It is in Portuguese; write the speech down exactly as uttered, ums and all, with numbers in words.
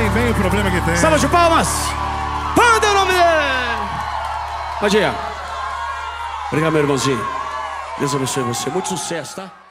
Vem, vem o problema que tem. Salva de palmas. Panda é o nome dele. Pode ir. Obrigado, meu irmãozinho. Deus abençoe você. Muito sucesso, tá?